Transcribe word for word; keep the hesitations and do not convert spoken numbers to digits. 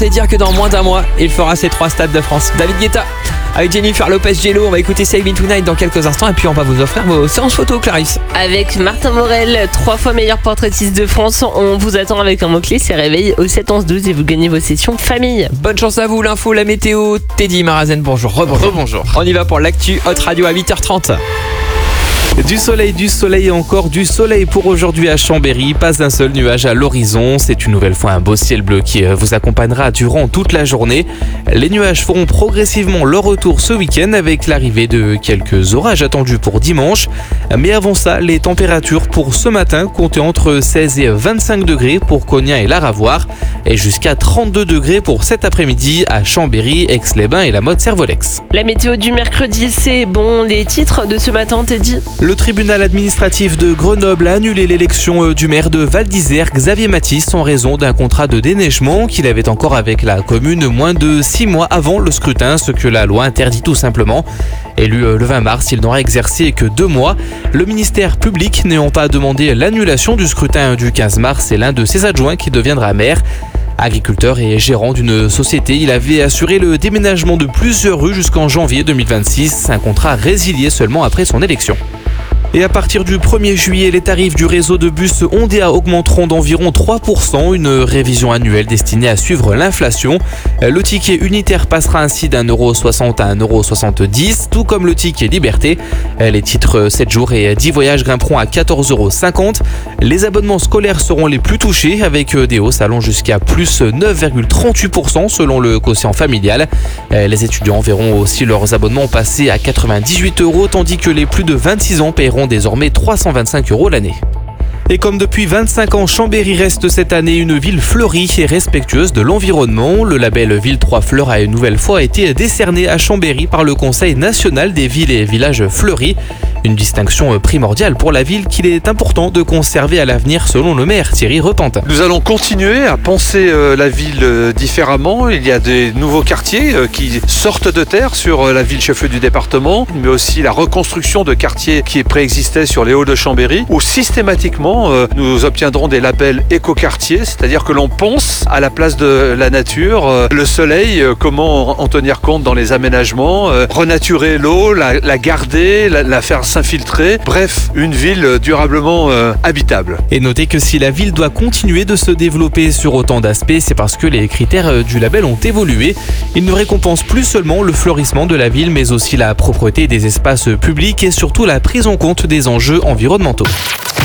Et dire que dans moins d'un mois, il fera ses trois stades de France. David Guetta avec Jennifer Lopez-Jello, on va écouter Save Me Tonight dans quelques instants et puis on va vous offrir vos séances photo, Clarisse. Avec Martin Morel, trois fois meilleur portraitiste de France, on vous attend avec un mot-clé, c'est réveil au sept onze douze et vous gagnez vos sessions famille. Bonne chance à vous, l'info, la météo, Teddy Marazen, bonjour, rebonjour. Rebonjour. On y va pour l'actu Hot Radio à huit heures trente. Du soleil, du soleil et encore du soleil pour aujourd'hui à Chambéry. Pas un seul nuage à l'horizon. C'est une nouvelle fois un beau ciel bleu qui vous accompagnera durant toute la journée. Les nuages feront progressivement leur retour ce week-end avec l'arrivée de quelques orages attendus pour dimanche. Mais avant ça, les températures pour ce matin comptaient entre seize et vingt-cinq degrés pour Cognac et Laravoir et jusqu'à trente-deux degrés pour cet après-midi à Chambéry, Aix-les-Bains et la Motte-Servolex. La météo du mercredi, c'est bon. Les titres de ce matin, Teddy. Le tribunal administratif de Grenoble a annulé l'élection du maire de Val d'Isère, Xavier Matisse, en raison d'un contrat de déneigement qu'il avait encore avec la commune moins de six mois avant le scrutin, ce que la loi interdit tout simplement. Élu le vingt mars, il n'aura exercé que deux mois. Le ministère public n'ayant pas demandé l'annulation du scrutin du quinze mars, c'est l'un de ses adjoints qui deviendra maire. Agriculteur et gérant d'une société, il avait assuré le déménagement de plusieurs rues jusqu'en janvier deux mille vingt-six, un contrat résilié seulement après son élection. Et à partir du premier juillet, les tarifs du réseau de bus Ondéa augmenteront d'environ trois pour cent, une révision annuelle destinée à suivre l'inflation. Le ticket unitaire passera ainsi d'un euro soixante à un euro soixante-dix, tout comme le ticket liberté. Les titres sept jours et dix voyages grimperont à quatorze euros cinquante. Les abonnements scolaires seront les plus touchés, avec des hausses allant jusqu'à plus neuf virgule trente-huit pour cent selon le quotient familial. Les étudiants verront aussi leurs abonnements passer à quatre-vingt-dix-huit euros, tandis que les plus de vingt-six ans paieront désormais trois cent vingt-cinq euros l'année. Et comme depuis vingt-cinq ans, Chambéry reste cette année une ville fleurie et respectueuse de l'environnement. Le label Ville trois Fleurs a une nouvelle fois été décerné à Chambéry par le Conseil national des villes et villages fleuris. Une distinction primordiale pour la ville qu'il est important de conserver à l'avenir selon le maire Thierry Repentin. Nous allons continuer à penser euh, la ville euh, différemment. Il y a des nouveaux quartiers euh, qui sortent de terre sur euh, la ville chef-lieu du département, mais aussi la reconstruction de quartiers qui préexistaient sur les Hauts de Chambéry, où systématiquement euh, nous obtiendrons des labels éco-quartiers, c'est-à-dire que l'on pense à la place de la nature, euh, le soleil, euh, comment en tenir compte dans les aménagements, euh, renaturer l'eau, la, la garder, la, la faire s'infiltrer, bref, une ville durablement euh, habitable. Et notez que si la ville doit continuer de se développer sur autant d'aspects, c'est parce que les critères du label ont évolué. Ils ne récompensent plus seulement le fleurissement de la ville, mais aussi la propreté des espaces publics et surtout la prise en compte des enjeux environnementaux.